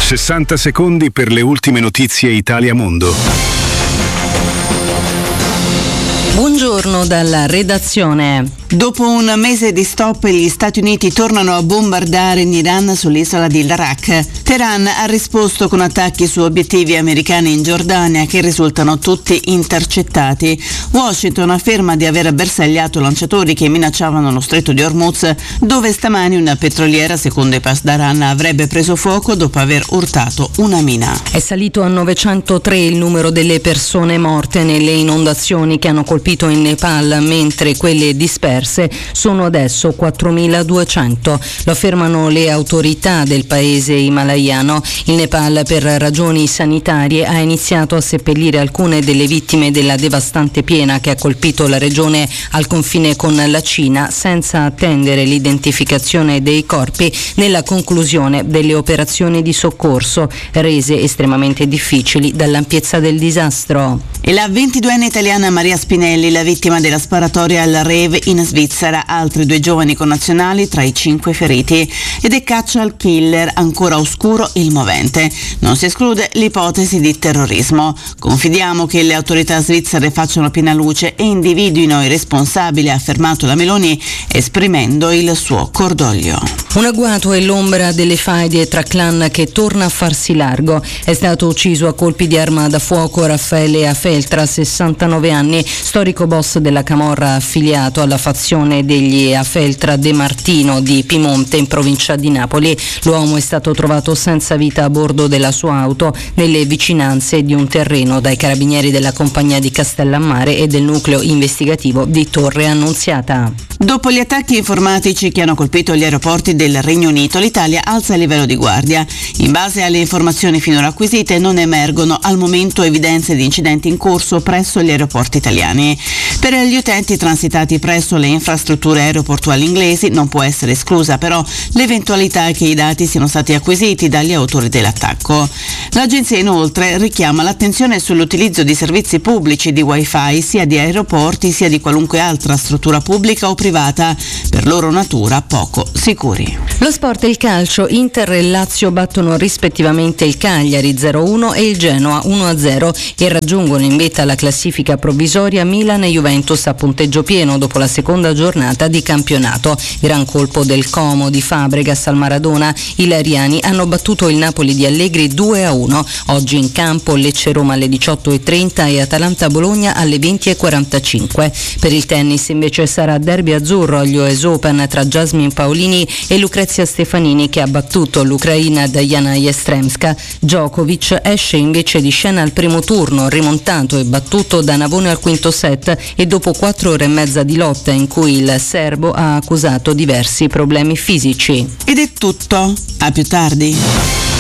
60 secondi per le ultime notizie Italia-Mondo. Buongiorno dalla redazione. Dopo un mese di stop, gli Stati Uniti tornano a bombardare in Iran sull'isola di Larak. Teheran ha risposto con attacchi su obiettivi americani in Giordania che risultano tutti intercettati. Washington afferma di aver bersagliato lanciatori che minacciavano lo stretto di Hormuz, dove stamani una petroliera, secondo i Pasdaran, avrebbe preso fuoco dopo aver urtato una mina. È salito a 903 il numero delle persone morte nelle inondazioni che hanno colpito in Nepal, mentre quelle disperse sono adesso 4.200. Lo affermano le autorità del paese himalayano. Il Nepal, per ragioni sanitarie, ha iniziato a seppellire alcune delle vittime della devastante piena che ha colpito la regione al confine con la Cina, senza attendere l'identificazione dei corpi nella conclusione delle operazioni di soccorso, rese estremamente difficili dall'ampiezza del disastro. E la 22enne italiana Maria Spinelli, la vittima della sparatoria al rave in Svizzera, altri 2 giovani connazionali tra i 5 feriti. Ed è caccia al killer, ancora oscuro il movente. Non si esclude l'ipotesi di terrorismo. Confidiamo che le autorità svizzere facciano piena luce e individuino i responsabili, ha affermato la Meloni, esprimendo il suo cordoglio. Un agguato è l'ombra delle faide tra clan che torna a farsi largo. È stato ucciso a colpi di arma da fuoco Raffaele Afeltra, 69 anni, storico boss della camorra affiliato alla fazione degli Afeltra De Martino di Pimonte, in provincia di Napoli. L'uomo è stato trovato senza vita a bordo della sua auto nelle vicinanze di un terreno dai carabinieri della compagnia di Castellammare e del nucleo investigativo di Torre Annunziata. Dopo gli attacchi informatici che hanno colpito gli aeroporti del Regno Unito, l'Italia alza il livello di guardia. In base alle informazioni finora acquisite, non emergono al momento evidenze di incidenti in corso presso gli aeroporti italiani. Per gli utenti transitati presso le infrastrutture aeroportuali inglesi non può essere esclusa però l'eventualità che i dati siano stati acquisiti dagli autori dell'attacco. L'agenzia inoltre richiama l'attenzione sull'utilizzo di servizi pubblici di Wi-Fi sia di aeroporti sia di qualunque altra struttura pubblica o privata, per loro natura poco sicuri. Lo sport e il calcio. Inter e Lazio battono rispettivamente il Cagliari 0-1 e il Genoa 1-0 e raggiungono in vetta alla classifica provvisoria Milan e Juventus a punteggio pieno dopo la seconda giornata di campionato. Gran colpo del Como di Fabregas al Maradona. I lariani hanno battuto il Napoli di Allegri 2-1. Oggi in campo Lecce-Roma alle 18:30 e Atalanta-Bologna alle 20:45. Per il tennis invece sarà derby azzurro agli US Open tra Jasmine Paolini e Lucrezia Stefanini, che ha battuto l'ucraina Diana Yastremska. Djokovic esce invece di scena al primo turno, rimontato e battuto da Navone al quinto set e dopo 4 ore e mezza di lotta in cui il serbo ha accusato diversi problemi fisici. Ed è tutto, a più tardi.